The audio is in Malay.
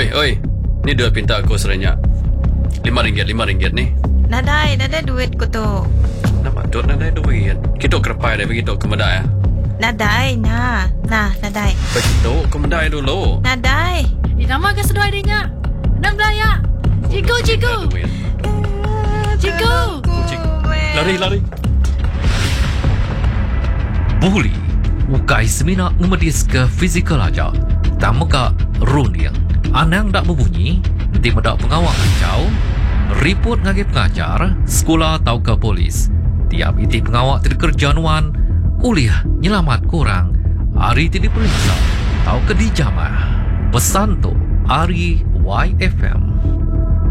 Oi. Ni duit pinta aku serenyak. RM5 ni. Nadai duit ko to. Nama duk nak ada duit. Kita kerepai dia begitu ke medai ya. Nadai, nadai. Begitu ke medai dulu. Nadai. Nama ke sedoi dia. Nang belaya. Ciku. Lari. Buli ukai semina ngemedis ke fizikal aja. Tamuka runing. Anang dak berbunyi, di medak pengawal kacau, report ngagi pengajar, sekolah atau ke polis. Tiap iti pengawal terkerjanuan, uliah nyelamat kurang, hari ti diperiksa, atau ke dijamah. Pesan tu, Ari YFM.